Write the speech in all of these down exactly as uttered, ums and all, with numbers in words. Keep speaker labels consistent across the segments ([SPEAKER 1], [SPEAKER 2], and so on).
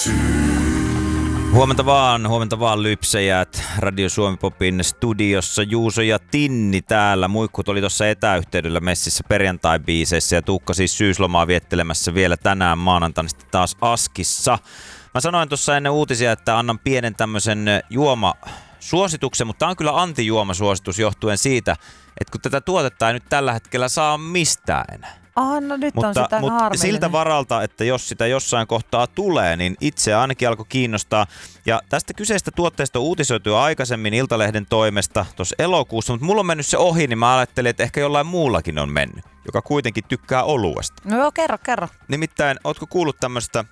[SPEAKER 1] Huomenta vaan, huomenta vaan lypsäjät. Radio Suomi Popin studiossa Juuso ja Tinni täällä. Muikkut oli tuossa etäyhteydellä messissä perjantai-biiseissä ja Tuukka siis syyslomaa viettelemässä vielä tänään maanantaina taas Askissa. Mä sanoin tuossa ennen uutisia, että annan pienen tämmöisen juomasuosituksen, mutta tää on kyllä antijuomasuositus johtuen siitä, että kun tätä tuotetta ei nyt tällä hetkellä saa mistään enää.
[SPEAKER 2] Ah, no nyt
[SPEAKER 1] mutta,
[SPEAKER 2] on sitä
[SPEAKER 1] mutta
[SPEAKER 2] harmillinen.
[SPEAKER 1] siltä varalta, että jos sitä jossain kohtaa tulee, niin itse ainakin alkoi kiinnostaa. Ja tästä kyseistä tuotteesta on uutisoitu jo aikaisemmin Iltalehden toimesta tuossa elokuussa, mutta mulla on mennyt se ohi, niin mä ajattelin, että ehkä jollain muullakin on mennyt, joka kuitenkin tykkää oluesta.
[SPEAKER 2] No joo, kerro, kerro.
[SPEAKER 1] Nimittäin, ootko kuullut tämmöistä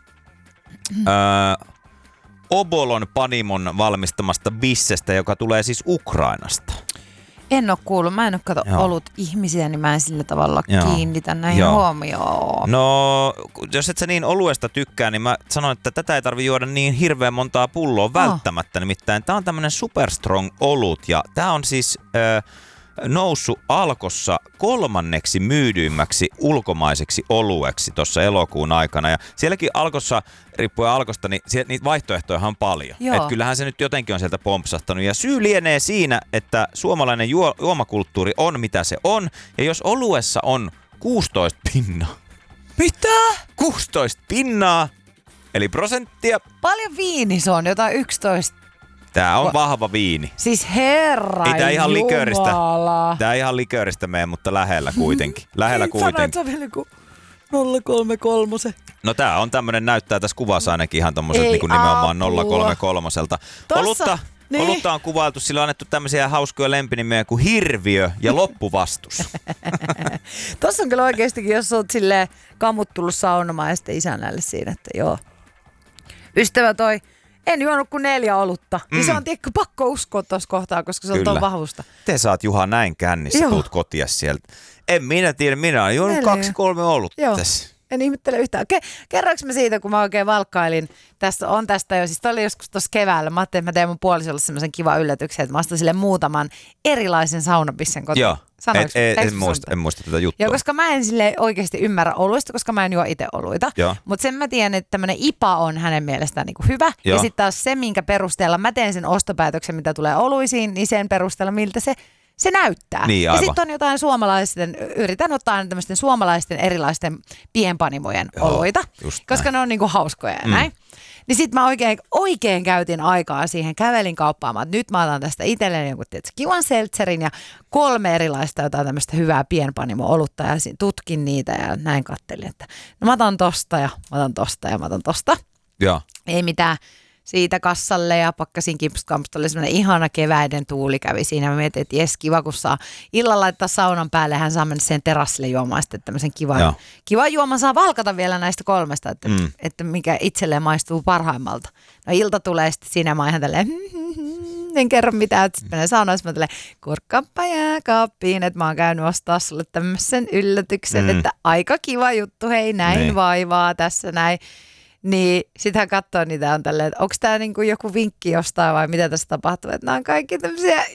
[SPEAKER 1] öö, Obolon Panimon valmistamasta bissestä, joka tulee siis Ukrainasta?
[SPEAKER 2] En ole kuullut. Mä en ole kato
[SPEAKER 1] Joo.
[SPEAKER 2] ollut ihmisiä, niin mä en sillä tavalla
[SPEAKER 1] Joo.
[SPEAKER 2] kiinnitä näihin
[SPEAKER 1] Joo.
[SPEAKER 2] huomioon.
[SPEAKER 1] No, jos et sä niin oluesta tykkää, niin mä sanoin, että tätä ei tarvi juoda niin hirveän montaa pulloa
[SPEAKER 2] Oh.
[SPEAKER 1] välttämättä. Nimittäin tää on tämmönen superstrong olut ja tää on siis ö, noussut Alkossa kolmanneksi myydyimmäksi ulkomaiseksi olueksi tuossa elokuun aikana. Ja sielläkin Alkossa, riippuen Alkosta, niin siellä, niitä vaihtoehtoja on paljon.
[SPEAKER 2] Joo.
[SPEAKER 1] Et kyllähän se nyt jotenkin on sieltä pompsahtanut. Ja syy lienee siinä, että suomalainen juo, juomakulttuuri on mitä se on. Ja jos oluessa on kuusitoista pinnaa.
[SPEAKER 2] Mitä?
[SPEAKER 1] kuusitoista pinnaa, eli prosenttia.
[SPEAKER 2] Paljon viini se on, jotain yksitoista.
[SPEAKER 1] Tää on
[SPEAKER 2] Va-
[SPEAKER 1] vahva viini.
[SPEAKER 2] Siis herra
[SPEAKER 1] Ei tää ihan likööristä.
[SPEAKER 2] Jumala.
[SPEAKER 1] Tää ei ihan likööristä mene, mutta lähellä kuitenkin. Lähellä kuitenkin.
[SPEAKER 2] Sanoit, se on vielä kuin nolla kolme kolme.
[SPEAKER 1] No tää on tämmönen, näyttää tässä kuvassa ainakin ihan tommoset
[SPEAKER 2] Ei
[SPEAKER 1] niin kuin nimenomaan
[SPEAKER 2] apua.
[SPEAKER 1] nolla kolme kolme.
[SPEAKER 2] Tossa,
[SPEAKER 1] Olutta,
[SPEAKER 2] niin.
[SPEAKER 1] olutta on kuvailtu, sillä on annettu tämmöisiä hauskoja lempinimiä kuin Hirviö ja Loppuvastus.
[SPEAKER 2] Tossa on kyllä oikeastikin, jos oot silleen kamut tullut saunomaan ja sitten isännälle siinä, että joo. Ystävä toi, en juonut kuin neljä olutta. Mm. Niin se on tiedätkö, pakko uskoa tuossa kohtaa, koska se on tuon vahvusta.
[SPEAKER 1] Te saat Juha näin kännissä,
[SPEAKER 2] Joo.
[SPEAKER 1] tuut kotia sieltä. En minä tiedä, minä olen juonut
[SPEAKER 2] Neljä.
[SPEAKER 1] kaksi kolme olutta
[SPEAKER 2] Joo.
[SPEAKER 1] tässä.
[SPEAKER 2] En ihmettele yhtään. Ke- kerroinko mä siitä, kun mä oikein valkkailin, tästä on tästä jo, siis toi oli joskus tuossa keväällä, mä ajattelin, että mä teen mun puolisolle semmoisen kivan yllätyksen, että mä ostan sille muutaman erilaisen saunabissen kotiin.
[SPEAKER 1] Joo,
[SPEAKER 2] Sanoinko-
[SPEAKER 1] et, et,
[SPEAKER 2] eikö
[SPEAKER 1] en,
[SPEAKER 2] mä
[SPEAKER 1] muista,
[SPEAKER 2] sanonut?
[SPEAKER 1] en muista tätä juttua.
[SPEAKER 2] Joo, koska mä en sille oikeasti ymmärrä oluista, koska mä en juo itse oluita. Mutta sen mä tiedän, että tämmönen I P A on hänen mielestään niinku hyvä.
[SPEAKER 1] Joo.
[SPEAKER 2] Ja sitten taas se, minkä perusteella mä teen sen ostopäätöksen, mitä tulee oluisiin, niin sen perusteella, miltä se se näyttää.
[SPEAKER 1] Niin,
[SPEAKER 2] ja
[SPEAKER 1] aivan.
[SPEAKER 2] sitten on jotain suomalaisten, yritän ottaa aina tämmöisten suomalaisten erilaisten pienpanimojen
[SPEAKER 1] Joo,
[SPEAKER 2] oluita,
[SPEAKER 1] just
[SPEAKER 2] koska
[SPEAKER 1] näin.
[SPEAKER 2] ne on niinku hauskoja ja
[SPEAKER 1] Mm.
[SPEAKER 2] näin. Niin sit mä oikein, oikein käytin aikaa siihen, kävelin kauppaamaan, että nyt mä otan tästä itselleni jonkun tietysti kivan seltserin ja kolme erilaista jotain tämmöistä hyvää pienpanimo-olutta ja sin- tutkin niitä ja näin kattelin, että no mä otan tosta ja mä otan tosta ja mä otan tosta.
[SPEAKER 1] Joo.
[SPEAKER 2] Ei mitään. Siitä kassalle ja pakkasin kimpskampusta, oli semmoinen ihana keväinen tuuli kävi siinä. Mä mietin, että jes, kiva, kun saa illalla laittaa saunan päälle, hän saa mennä sen terassille juomaan sitten tämmöisen kivan, kivan juoman saa valkata vielä näistä kolmesta, että,
[SPEAKER 1] Mm.
[SPEAKER 2] että mikä itselleen maistuu parhaimmalta. No ilta tulee sitten siinä, mä oon ihan tälleen, en kerro mitään, että sitten menen saunaan, mä tälleen, kurkkaappa jääkaappiin, että mä oon käynyt ostaa sulle tämmöisen yllätyksen,
[SPEAKER 1] Mm.
[SPEAKER 2] että aika kiva juttu, hei näin
[SPEAKER 1] Niin.
[SPEAKER 2] vaivaa tässä näin. Niin sit hän katsoo niitä on tälleen, että onko tää niinku joku vinkki jostain vai mitä tässä tapahtuu, että nämä on kaikki tämmöisiä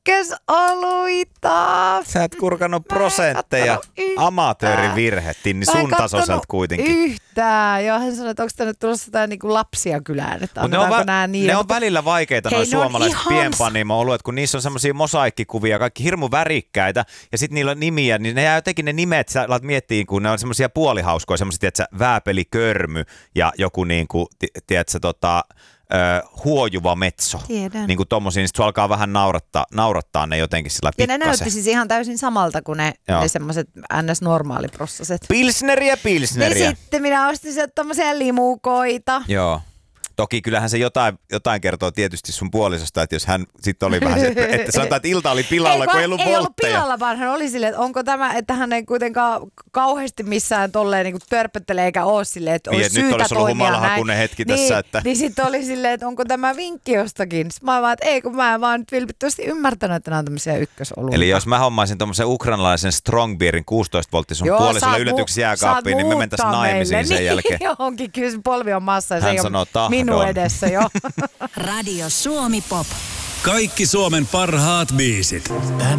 [SPEAKER 2] ykkösoluita.
[SPEAKER 1] Sä et kurkannut prosentteja.
[SPEAKER 2] kattonut yhtään.
[SPEAKER 1] Amatöörivirhe, Tinni,
[SPEAKER 2] Mä en
[SPEAKER 1] sun tasoiselta
[SPEAKER 2] kattonut
[SPEAKER 1] kuitenkin.
[SPEAKER 2] Yhtään. Joo, hän sanoi, että onko tämä nyt tulossa jotain niinku lapsia kylään, että
[SPEAKER 1] Mut ne on,
[SPEAKER 2] annetaanko
[SPEAKER 1] vä-
[SPEAKER 2] nämä niille.
[SPEAKER 1] ne on
[SPEAKER 2] Mutta
[SPEAKER 1] välillä vaikeita
[SPEAKER 2] Hei,
[SPEAKER 1] noin
[SPEAKER 2] ne on
[SPEAKER 1] suomalaiset
[SPEAKER 2] ihans-
[SPEAKER 1] pienpanimo-oluet, kun niissä on semmoisia mosaikkikuvia, kaikki hirmu värikkäitä, ja sitten niillä on nimiä, niin ne jää jotenkin ne nimet, sä alat miettiä, kun ne on semmoisia puolihauskoja, semmoisia, tiedätkö, vääpelikörmy ja joku niinku, ti- tiedätkö, tota, ö, huojuva metso.
[SPEAKER 2] Tiedän.
[SPEAKER 1] Niin kuin tommosia, niin sit sun alkaa vähän naurattaa, naurattaa ne jotenkin sillä
[SPEAKER 2] ja ne
[SPEAKER 1] pikkasen.
[SPEAKER 2] näytti siis ihan täysin samalta kuin ne,
[SPEAKER 1] Joo.
[SPEAKER 2] ne semmoiset ns-normaaliprossaset.
[SPEAKER 1] Pilsneriä,
[SPEAKER 2] Niin
[SPEAKER 1] pilsneriä.
[SPEAKER 2] sitten minä ostin sieltä tommosia limukoita.
[SPEAKER 1] Joo. Toki kyllähän se jotain, jotain kertoo tietysti sun puolisosta, että jos hän sitten oli vähän se, että sanotaan, että ilta oli pilalla, kun ei ollut
[SPEAKER 2] ei ollut
[SPEAKER 1] voltteja.
[SPEAKER 2] pilalla, vaan hän oli silleen, että onko tämä, että hän ei kuitenkaan kauheasti missään tolleen niin törpöttele eikä ole silleen, että
[SPEAKER 1] Niin,
[SPEAKER 2] olisi
[SPEAKER 1] että nyt
[SPEAKER 2] syytä
[SPEAKER 1] olisi ollut
[SPEAKER 2] toimia näin.
[SPEAKER 1] humalahakuinen hetki
[SPEAKER 2] niin,
[SPEAKER 1] tässä, että-
[SPEAKER 2] Niin sitten oli silleen, että onko tämä vinkki jostakin. Sitten mä vaan, että ei, kun mä en vaan nyt vilpittömästi ymmärtänyt, että nämä on tämmöisiä ykkösoluita.
[SPEAKER 1] Eli jos mä hommaisin tommosen ukrainalaisen strong beerin kuusitoista voltti sun
[SPEAKER 2] Joo,
[SPEAKER 1] puolisolle
[SPEAKER 2] saat mu-
[SPEAKER 1] yllätyksi
[SPEAKER 2] saat
[SPEAKER 1] jääkaappiin, niin me mentäisiin
[SPEAKER 2] muuttaa
[SPEAKER 1] naimisiin
[SPEAKER 2] meille.
[SPEAKER 1] sen jälkeen.
[SPEAKER 2] Niin, johonkin, kyllä se polvi on massa ja
[SPEAKER 1] Hän
[SPEAKER 2] se ei
[SPEAKER 1] sanoo
[SPEAKER 2] ole
[SPEAKER 1] tahdon.
[SPEAKER 2] minun edessä jo.
[SPEAKER 3] Radio Suomi Pop.
[SPEAKER 4] Kaikki Suomen parhaat biisit.